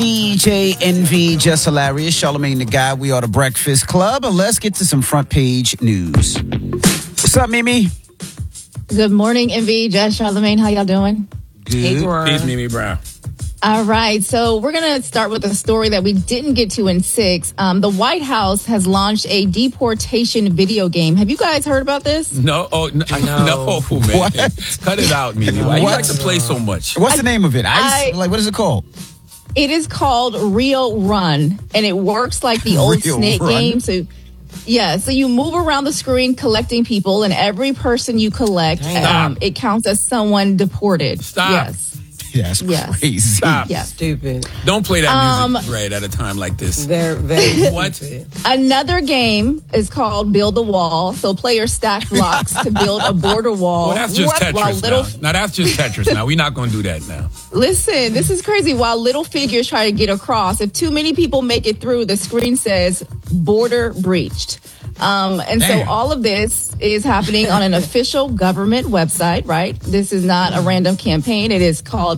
DJ Envy, just hilarious. Charlamagne the Guy. We are the Breakfast Club. And let's get to some front page news. What's up, Mimi? Good morning, Envy, Jess, Charlamagne. How y'all doing? Good. Peace, Mimi Brown. All right, so we're going to start with a story that we didn't get to in 6. The White House has launched a deportation video game. Have you guys heard about this? No, no, man. What? Cut it out, Mimi. Why you like to play so much? What's the name of it? What is it called? It is called Real Run, and it works like the old Real Snake Run? game. So you move around the screen collecting people, and every person you collect, it counts as someone deported. Stop. Yes. That's crazy. Stop. Yeah. Stupid. Don't play that music right at a time like this. They're very What? stupid. Another game is called Build a Wall. So players stack blocks to build a border wall. Well, that's just While Tetris now. Now, that's just Tetris now. We're not going to do that now. Listen, this is crazy. While little figures try to get across, if too many people make it through, the screen says border breached. And so Damn. all of this is happening on an official government website, right? This is not a random campaign. It is called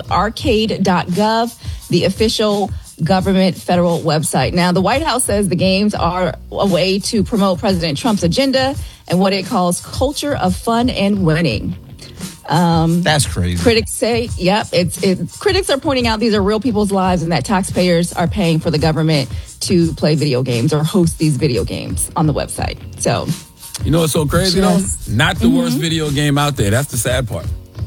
arcade.gov, the official government federal website. Now, the White House says the games are a way to promote President Trump's agenda and what it calls culture of fun and winning. That's crazy. Critics say, critics are pointing out these are real people's lives and that taxpayers are paying for the government to play video games or host these video games on the website. So, You know what's so crazy, Yes. though? Not the worst video game out there. That's the sad part.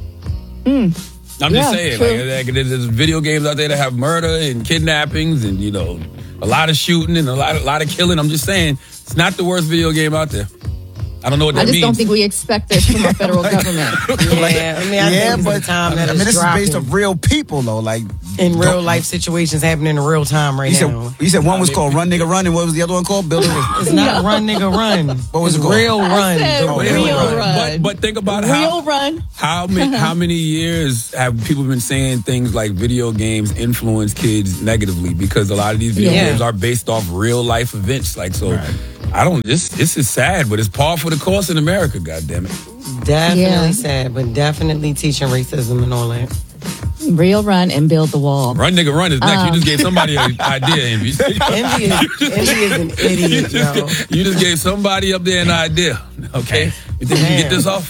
I'm just saying, like, there's video games out there that have murder and kidnappings and, a lot of shooting and a lot of killing. I'm just saying, it's not the worst video game out there. I don't know what that I just means. don't think we expect this from our federal government. Yeah, I think it's the time that this is is based dropping on real people, though. Like in real life situations happening in real time right now. You said one was called Run Nigga Run, and what was the other one called? Build a It's not Run Nigga Run. What was it's it called? Real Run. said The Real Run. But think about Real Run. how many years have people been saying things like video games influence kids negatively because a lot of these video games are based off real life events. Like so. Right. I don't. This is sad, but it's par for the course in America. God damn it! Definitely sad, but definitely teaching racism and all that. Real Run and Build the Wall. Run nigga run is next. You just gave somebody an idea, Envy. Envy is an idiot, yo. You just gave somebody up there an idea. Okay, you think you can get this off?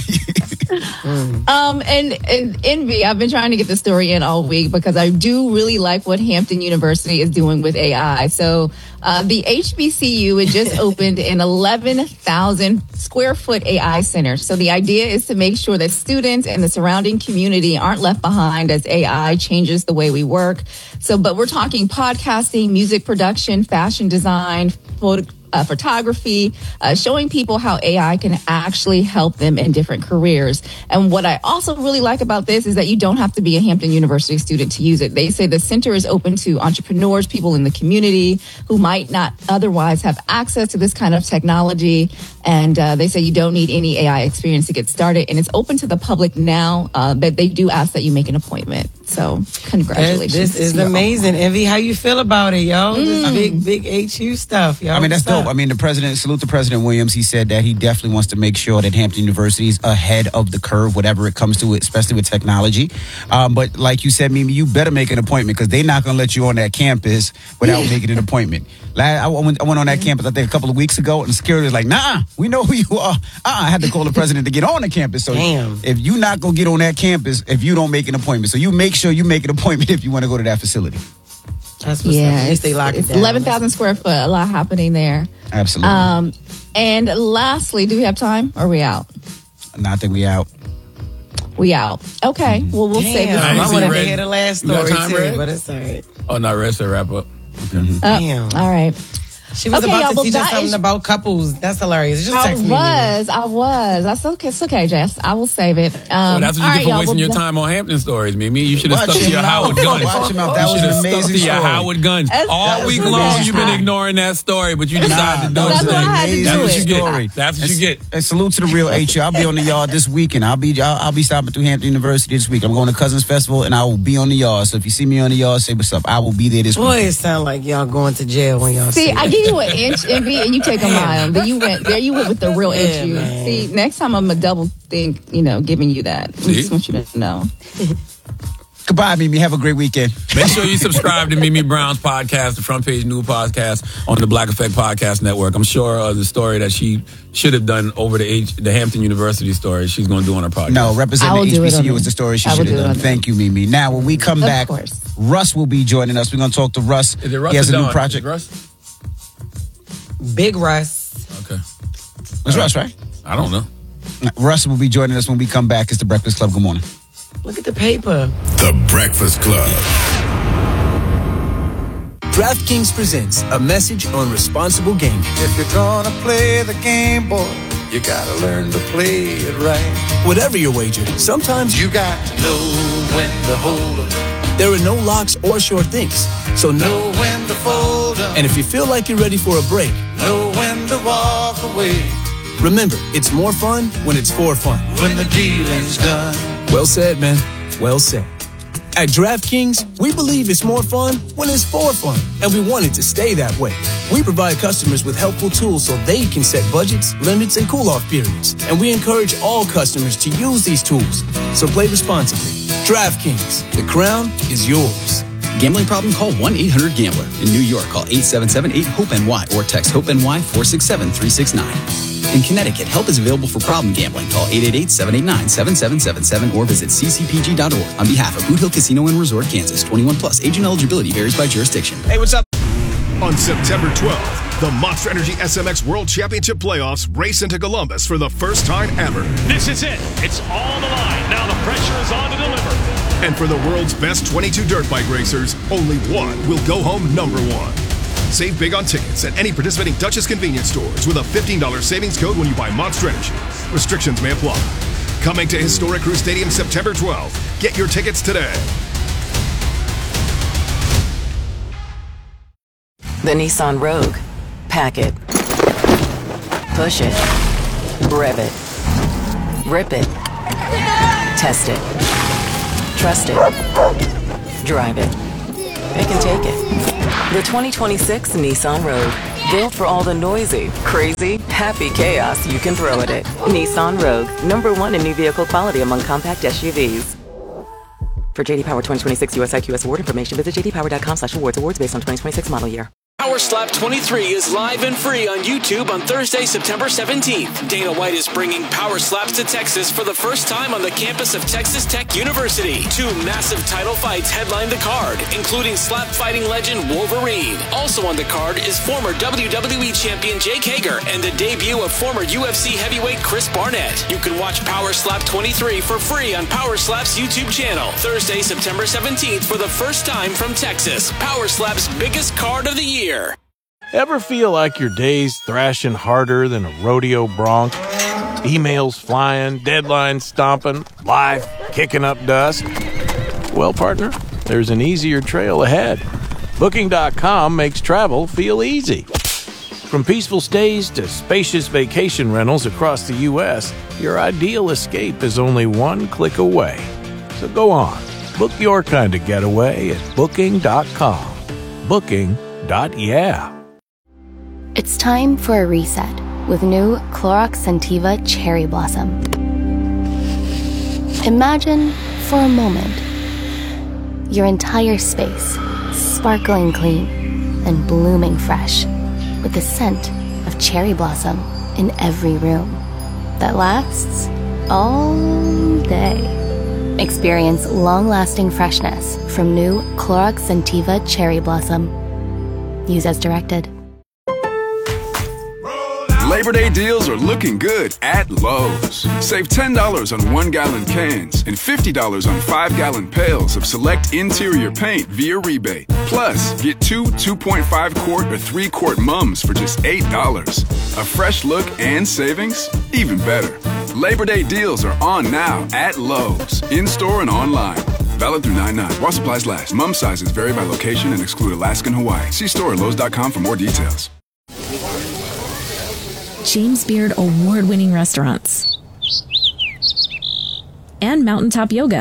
And Envy, I've been trying to get the story in all week because I do really like what Hampton University is doing with AI. So the HBCU, it just opened an 11,000 square foot AI center. So the idea is to make sure that students and the surrounding community aren't left behind as AI changes the way we work. So, but we're talking podcasting, music production, fashion design, photography, showing people how AI can actually help them in different careers. And what I also really like about this is that you don't have to be a Hampton University student to use it. They say the center is open to entrepreneurs, people in the community who might not otherwise have access to this kind of technology. And they say you don't need any AI experience to get started. And it's open to the public now, but they do ask that you make an appointment. So congratulations. This is amazing. Envy, how you feel about it, yo? This big HU stuff, yo. I mean, that's dope. I mean, salute to President Williams. He said that he definitely wants to make sure that Hampton University is ahead of the curve, whatever it comes to it, especially with technology. But like you said, Mimi, you better make an appointment because they're not going to let you on that campus without making an appointment. I went on that campus, I think, a couple of weeks ago, and the security was like, nah, we know who you are. I had to call the president to get on the campus. So if you're not going to get on that campus if you don't make an appointment. So you make sure you make an appointment if you want to go to that facility. That's what's up. At least they lock it It's down. 11,000 square foot, a lot happening there. Absolutely. And lastly, do we have time or are we out? No, I think we out. We out. Okay. Well, we'll save this. Damn, I I see wanted to Red. hear the last You got story time, too, Red? but it's all right. Oh, not rest or wrap up. Okay. Damn. All right. She was Okay, about y'all, to well, teach us that something is- about couples. That's hilarious. Just I text me. was. That's okay. It's okay, Jess. I will save it. Well, that's what you get for y'all, wasting your well, time on Hampton stories, Mimi. You should have stuck to him your out. Howard Guns. Watch him out. That You was should an have stuck amazing to your story. Howard Guns. That's- All that week was long, amazing. you've been ignoring that story, but you decided to do That's it why I today. had to do That's what it. you get. Story. That's what you get. And salute to the real HU. I'll be on the yard this weekend. I'll be stopping through Hampton University this week. I'm going to Cousins Festival, and I will be on the yard. So if you see me on the yard, say what's up. I will be there this Boy, week. it sound like y'all going to jail when y'all See, say I that. give you an inch, Envy, and you take a mile. Then you went with the real Yeah, issue. man. See, next time I'm a double think, giving you that. I See? just want you to know. Goodbye, Mimi. Have a great weekend. Make sure you subscribe to Mimi Brown's podcast, the Front Page New Podcast on the Black Effect Podcast Network. I'm sure the story that she should have done over the Hampton University story, she's going to do on her podcast. No, representing HBCU is the story she should have done. Thank you, Mimi. Now, when we come back, Russ will be joining us. We're going to talk to Russ. Is it Russ? He has a new Is project. Russ? Big Russ. Okay. It's Russ, right? I don't know. Russ will be joining us when we come back. It's the Breakfast Club. Good morning. Look at the paper. The Breakfast Club. DraftKings presents a message on responsible gaming. If you're gonna play the game, boy, you gotta learn to play it right. Whatever your wager, sometimes You got to know when to hold 'em, there are no locks or sure things. So know when to fold 'em, And if you feel like you're ready for a break, know when to walk away. remember, it's more fun when it's for fun. When the dealing's done. Well said, man. Well said. At DraftKings, we believe it's more fun when it's for fun, and we want it to stay that way. We provide customers with helpful tools so they can set budgets, limits, and cool-off periods. And we encourage all customers to use these tools. So play responsibly. DraftKings, the crown is yours. Gambling problem? Call 1-800-GAMBLER. In New York, call 877-8-HOPE-NY or text HOPE-NY 467-369. In Connecticut, help is available for problem gambling. Call 888-789-7777 or visit ccpg.org. On behalf of Boot Hill Casino and Resort, Kansas, 21 plus. Age and eligibility varies by jurisdiction. Hey, what's up? On September 12th, the Monster Energy SMX World Championship Playoffs race into Columbus for the first time ever. This is it. It's all on the line. Now the pressure is on to deliver. And for the world's best 22 dirt bike racers, only one will go home number one. Save big on tickets at any participating Duchess convenience stores with a $15 savings code when you buy Monster Energy. Restrictions may apply. Coming to Historic Crew Stadium September 12th. Get your tickets today. The Nissan Rogue. Pack it. Push it. Rev it. Rip it. Test it. Trust it. Drive it. It can take it. The 2026 Nissan Rogue. Built for all the noisy, crazy, happy chaos you can throw at it. Nissan Rogue. #1 in new vehicle quality among compact SUVs. For JD Power 2026 US IQS award information, visit jdpower.com/awards. Awards based on 2026 model year. Power Slap 23 is live and free on YouTube on Thursday, September 17th. Dana White is bringing Power Slaps to Texas for the first time on the campus of Texas Tech University. 2 massive title fights headline the card, including slap fighting legend Wolverine. Also on the card is former WWE champion Jake Hager and the debut of former UFC heavyweight Chris Barnett. You can watch Power Slap 23 for free on Power Slap's YouTube channel. Thursday, September 17th for the first time from Texas. Power Slap's biggest card of the year. Ever feel like your day's thrashing harder than a rodeo bronc? Emails flying, deadlines stomping, life kicking up dust? Well, partner, there's an easier trail ahead. Booking.com makes travel feel easy. From peaceful stays to spacious vacation rentals across the U.S., your ideal escape is only one click away. So go on, book your kind of getaway at Booking.com. Booking.yeah. It's time for a reset with new Clorox Scentiva Cherry Blossom. Imagine, for a moment, your entire space sparkling clean and blooming fresh with the scent of cherry blossom in every room that lasts all day. Experience long-lasting freshness from new Clorox Scentiva Cherry Blossom. Use as directed. Labor Day deals are looking good at Lowe's. Save $10 on 1-gallon cans and $50 on 5-gallon pails of select interior paint via rebate. Plus, get 2 2.5-quart or 3-quart mums for just $8. A fresh look and savings? Even better. Labor Day deals are on now at Lowe's, in-store and online. Valid through 9/9. While supplies last. Mum sizes vary by location and exclude Alaska and Hawaii. See store at Lowe's.com for more details. James Beard award-winning restaurants, and mountaintop yoga.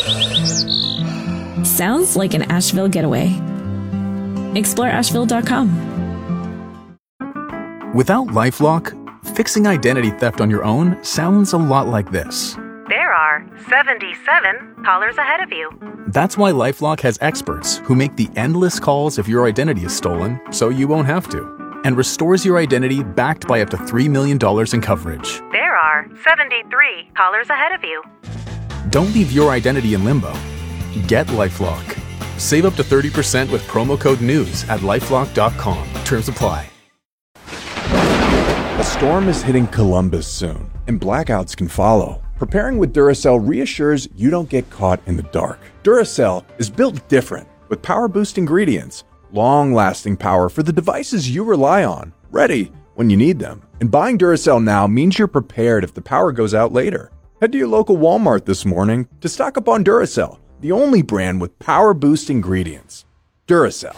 Sounds like an Asheville getaway. Explore Asheville.com. Without LifeLock, fixing identity theft on your own sounds a lot like this. There are 77 callers ahead of you. That's why LifeLock has experts who make the endless calls if your identity is stolen so you won't have to, and restores your identity backed by up to $3 million in coverage. There are 73 callers ahead of you. Don't leave your identity in limbo. Get LifeLock. Save up to 30% with promo code NEWS at LifeLock.com. Terms apply. A storm is hitting Columbus soon, and blackouts can follow. Preparing with Duracell reassures you don't get caught in the dark. Duracell is built different, with power-boost ingredients, long-lasting power for the devices you rely on, ready when you need them. And buying Duracell now means you're prepared if the power goes out later. Head to your local Walmart this morning to stock up on Duracell, the only brand with power-boost ingredients. Duracell.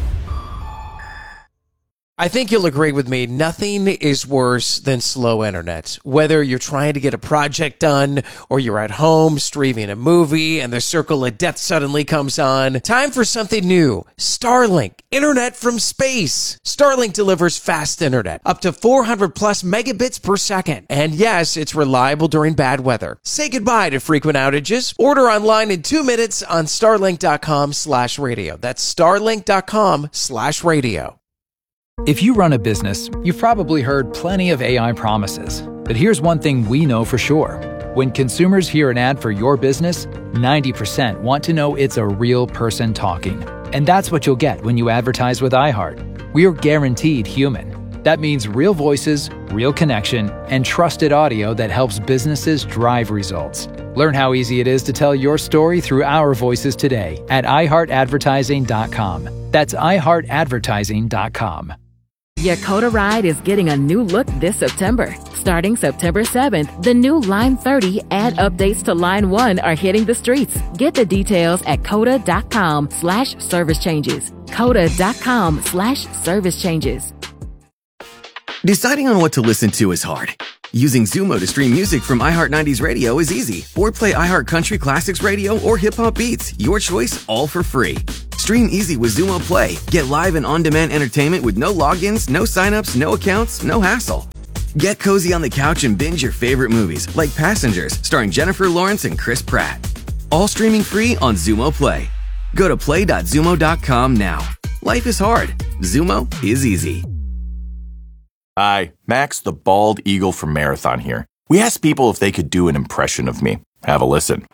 I think you'll agree with me, nothing is worse than slow internet. Whether you're trying to get a project done or you're at home streaming a movie and the circle of death suddenly comes on, time for something new. Starlink, internet from space. Starlink delivers fast internet, up to 400 plus megabits per second. And yes, it's reliable during bad weather. Say goodbye to frequent outages. Order online in 2 minutes on starlink.com/radio. That's starlink.com/radio. If you run a business, you've probably heard plenty of AI promises. But here's one thing we know for sure. When consumers hear an ad for your business, 90% want to know it's a real person talking. And that's what you'll get when you advertise with iHeart. We are guaranteed human. That means real voices, real connection, and trusted audio that helps businesses drive results. Learn how easy it is to tell your story through our voices today at iHeartAdvertising.com. That's iHeartAdvertising.com. Your Coda ride is getting a new look this September. Starting September 7th, the new Line 30 ad updates to Line 1 are hitting the streets. Get the details at coda.com/service changes. Coda.com/service changes. Deciding on what to listen to is hard. Using Zumo to stream music from iHeart 90s Radio is easy. Or play iHeart Country Classics Radio or Hip Hop Beats. Your choice, all for free. Stream easy with Zumo Play. Get live and on-demand entertainment with no logins, no signups, no accounts, no hassle. Get cozy on the couch and binge your favorite movies, like Passengers, starring Jennifer Lawrence and Chris Pratt. All streaming free on Zumo Play. Go to play.zumo.com now. Life is hard. Zumo is easy. Hi, Max the Bald Eagle from Marathon here. We asked people if they could do an impression of me. Have a listen.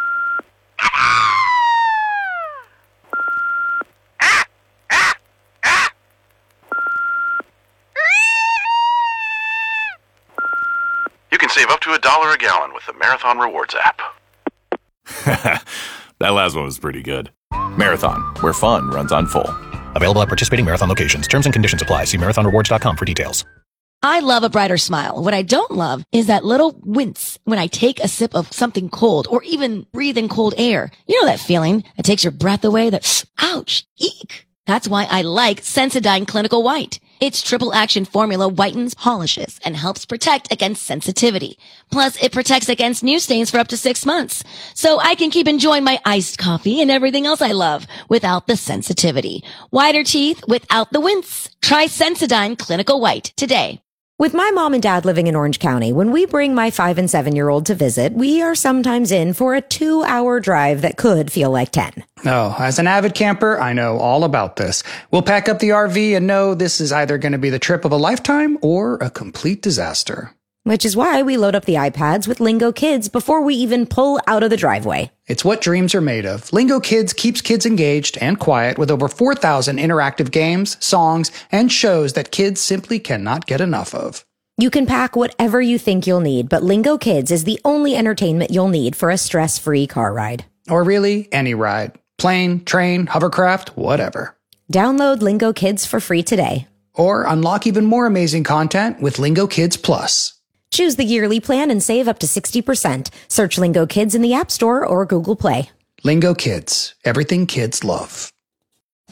You can save up to $1 a gallon with the Marathon Rewards app. That last one was pretty good. Marathon, where fun runs on full. Available at participating Marathon locations. Terms and conditions apply. See marathonrewards.com for details. I love a brighter smile. What I don't love is that little wince when I take a sip of something cold or even breathe in cold air. You know that feeling that takes your breath away, that ouch, eek. That's why I like Sensodyne Clinical White. Its triple action formula whitens, polishes, and helps protect against sensitivity. Plus, it protects against new stains for up to 6 months. So I can keep enjoying my iced coffee and everything else I love without the sensitivity. Whiter teeth without the wince. Try Sensodyne Clinical White today. With my mom and dad living in Orange County, when we bring my 5- and 7-year-old to visit, we are sometimes in for a 2-hour drive that could feel like 10. Oh, as an avid camper, I know all about this. We'll pack up the RV and know this is either going to be the trip of a lifetime or a complete disaster. Which is why we load up the iPads with Lingo Kids before we even pull out of the driveway. It's what dreams are made of. Lingo Kids keeps kids engaged and quiet with over 4,000 interactive games, songs, and shows that kids simply cannot get enough of. You can pack whatever you think you'll need, but Lingo Kids is the only entertainment you'll need for a stress-free car ride. Or really, any ride. Plane, train, hovercraft, whatever. Download Lingo Kids for free today. Or unlock even more amazing content with Lingo Kids Plus. Choose the yearly plan and save up to 60%. Search Lingo Kids in the App Store or Google Play. Lingo Kids. Everything kids love.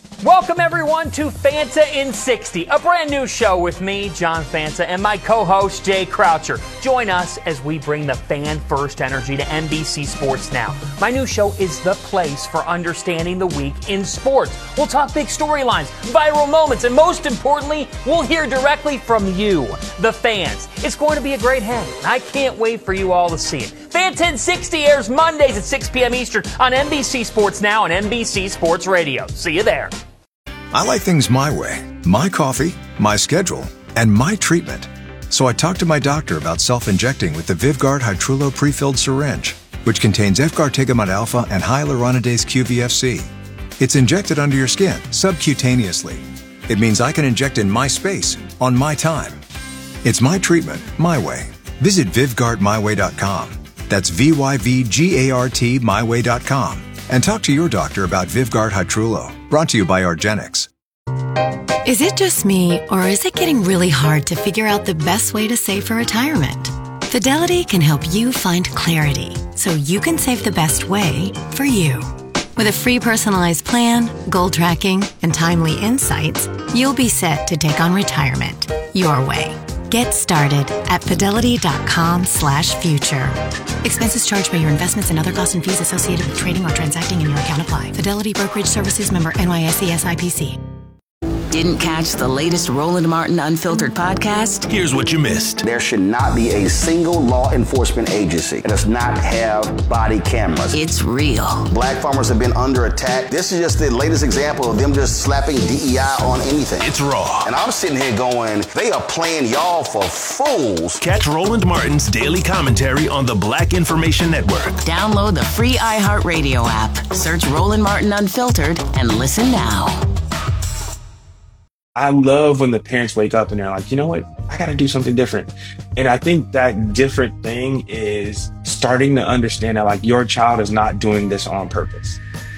Welcome, everyone, to Fanta in 60, a brand new show with me, John Fanta, and my co-host, Jay Croucher. Join us as we bring the fan-first energy to NBC Sports Now. My new show is the place for understanding the week in sports. We'll talk big storylines, viral moments, and most importantly, we'll hear directly from you, the fans. It's going to be a great hang. I can't wait for you all to see it. Fanta in 60 airs Mondays at 6 p.m. Eastern on NBC Sports Now and NBC Sports Radio. See you there. I like things my way, my coffee, my schedule, and my treatment. So I talked to my doctor about self-injecting with the Vyvgart Hytrulo pre-filled syringe, which contains efgartigimod alpha and hyaluronidase QVFC. It's injected under your skin, subcutaneously. It means I can inject in my space, on my time. It's my treatment, my way. Visit VyvgartMyWay.com. That's VYVGART MyWay.com. And talk to your doctor about Vyvgart Hytrulo. Brought to you by Argenix. Is it just me, or is it getting really hard to figure out the best way to save for retirement? Fidelity can help you find clarity so you can save the best way for you. With a free personalized plan, goal tracking, and timely insights, you'll be set to take on retirement your way. Get started at fidelity.com/future. Expenses charged by your investments and other costs and fees associated with trading or transacting in your account apply. Fidelity Brokerage Services, member NYSE SIPC. Didn't catch the latest Roland Martin Unfiltered podcast? Here's what you missed. There should not be a single law enforcement agency that does not have body cameras. It's real. Black farmers have been under attack. This is just the latest example of them just slapping DEI on anything. It's raw. And I'm sitting here going, they are playing y'all for fools. Catch Roland Martin's daily commentary on the Black Information Network. Download the free iHeartRadio app. Search Roland Martin Unfiltered and listen now. I love when the parents wake up and they're like, you know what? I got to do something different. And I think that different thing is starting to understand that like your child is not doing this on purpose.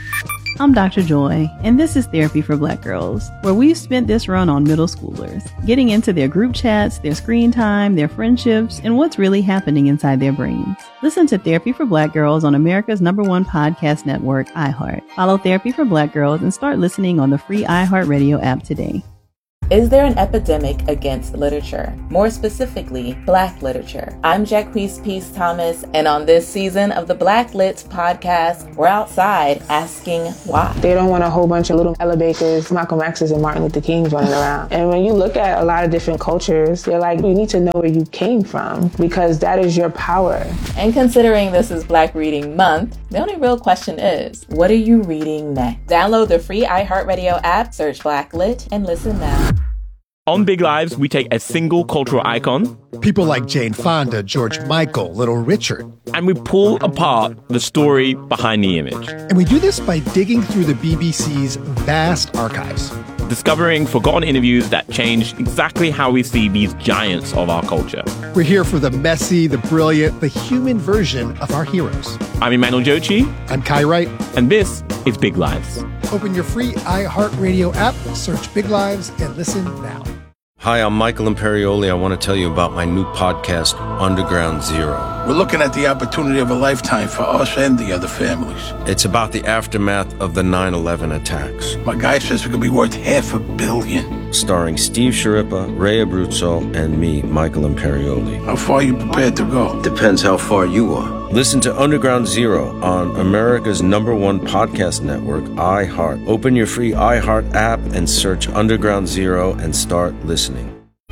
I'm Dr. Joy, and this is Therapy for Black Girls, where we've spent this run on middle schoolers, getting into their group chats, their screen time, their friendships, and what's really happening inside their brains. Listen to Therapy for Black Girls on America's #1 podcast network, iHeart. Follow Therapy for Black Girls and start listening on the free iHeartRadio app today. Is there an epidemic against literature? More specifically, Black literature. I'm Jacquees Peace Thomas, and on this season of the Black Lit podcast, we're outside asking why. They don't want a whole bunch of little Ella Bakers, Malcolm X's, and Martin Luther Kings running around. And when you look at a lot of different cultures, they're like, you need to know where you came from, because that is your power. And considering this is Black Reading Month, the only real question is, what are you reading next? Download the free iHeartRadio app, search Black Lit, and listen now. On Big Lives, we take a single cultural icon, people like Jane Fonda, George Michael, Little Richard, and we pull apart the story behind the image. And we do this by digging through the BBC's vast archives, discovering forgotten interviews that changed exactly how we see these giants of our culture. We're here for the messy, the brilliant, the human version of our heroes. I'm Emmanuel Jochi. I'm Kai Wright. And this is Big Lives. Open your free iHeartRadio app, search Big Lives, and listen now. Hi, I'm Michael Imperioli. I want to tell you about my new podcast, Underground Zero. We're looking at the opportunity of a lifetime for us and the other families. It's about the aftermath of the 9/11 attacks. My guy says it could be worth $500 million. Starring Steve Sciarippa, Ray Abruzzo, and me, Michael Imperioli. How far are you prepared to go? Depends how far you are. Listen to Underground Zero on America's #1 podcast network, iHeart. Open your free iHeart app and search Underground Zero and start listening.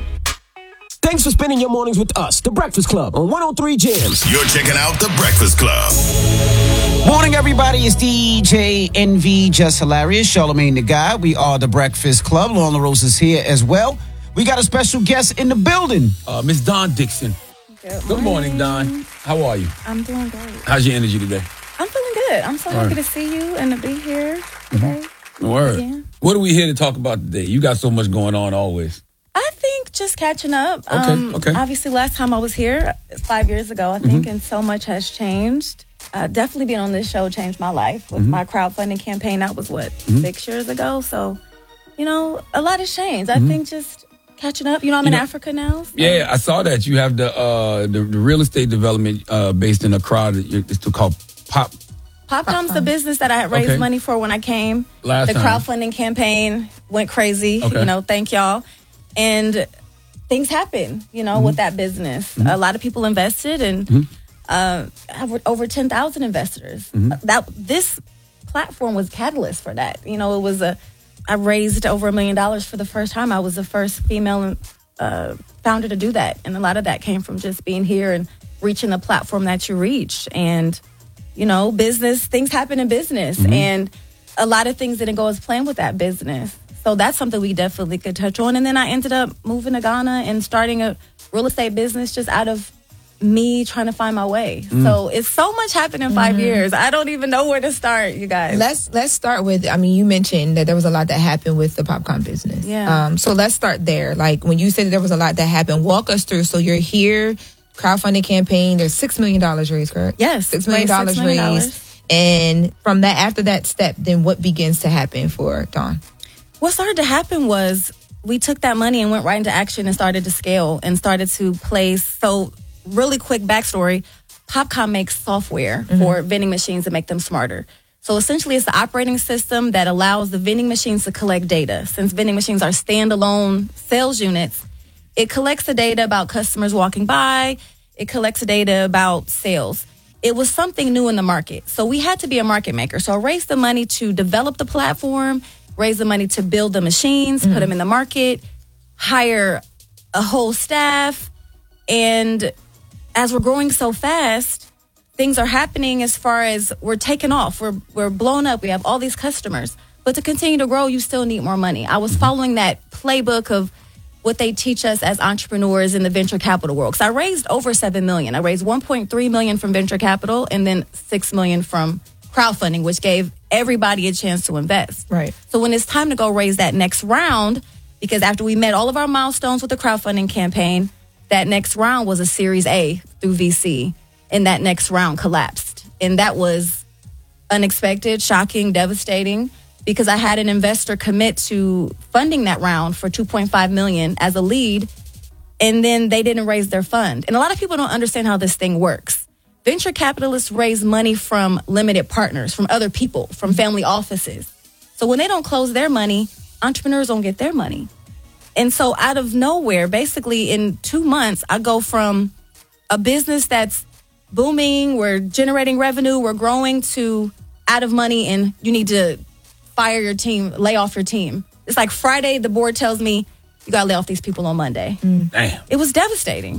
Thanks for spending your mornings with us, The Breakfast Club on 103 Jams. You're checking out The Breakfast Club. Morning, everybody. It's DJ NV, Just Hilarious, Charlamagne the Guy. We are The Breakfast Club. Lauren LaRose is here as well. We got a special guest in the building. Miss Dawn Dixon. Good morning, Dawn. How are you? I'm doing great. How's your energy today? I'm feeling good. I'm so happy to see you and to be here today. Word. Again. What are we here to talk about today? You got so much going on always. I think just catching up. Okay. Obviously, last time I was here, 5 years ago, I think, and so much has changed. Definitely being on this show changed my life. With my crowdfunding campaign, that was, 6 years ago? So, a lot has changed. I think just catching up. I'm in Africa now. So. Yeah, I saw that. You have the real estate development based in Accra. It's called Pop PopCom's the business that I had raised money for when I came. The crowdfunding campaign went crazy. Thank y'all. And things happen, with that business. A lot of people invested, and have over 10,000 investors. This platform was catalyst for that. I raised over $1 million for the first time. I was the first female founder to do that, and a lot of that came from just being here and reaching the platform that you reach. And business things happen in business, and a lot of things didn't go as planned with that business. So that's something we definitely could touch on. And then I ended up moving to Ghana and starting a real estate business just out of me trying to find my way. So it's so much happened in 5 years. I don't even know where to start, you guys. Let's start with, you mentioned that there was a lot that happened with the PopCom business. Yeah. So let's start there. Like, when you said that there was a lot that happened, walk us through. So you're here, crowdfunding campaign, there's $6 million raised, correct? Yes. $6 million raised. And from that, after that step, then what begins to happen for Dawn? What started to happen was we took that money and went right into action and started to scale and started to place. So really quick backstory, PopCom makes software for vending machines to make them smarter. So essentially it's the operating system that allows the vending machines to collect data. Since vending machines are standalone sales units, it collects the data about customers walking by. It collects the data about sales. It was something new in the market. So we had to be a market maker. So I raised the money to develop the platform, raise the money to build the machines, put them in the market, hire a whole staff. And as we're growing so fast, things are happening as far as we're taking off. We're blown up. We have all these customers. But to continue to grow, you still need more money. I was following that playbook of what they teach us as entrepreneurs in the venture capital world. So I raised over $7 million. I raised $1.3 million from venture capital and then $6 million from crowdfunding, which gave everybody a chance to invest. Right. So when it's time to go raise that next round, because after we met all of our milestones with the crowdfunding campaign, that next round was a Series A through VC, and that next round collapsed. And that was unexpected, shocking, devastating, because I had an investor commit to funding that round for $2.5 million as a lead, and then they didn't raise their fund. And a lot of people don't understand how this thing works. Venture capitalists raise money from limited partners, from other people, from family offices. So when they don't close their money, entrepreneurs don't get their money. And so out of nowhere, basically in 2 months, I go from a business that's booming, we're generating revenue, we're growing, to out of money and you need to fire your team, lay off your team. It's like Friday, the board tells me, you got to lay off these people on Monday. Damn. It was devastating.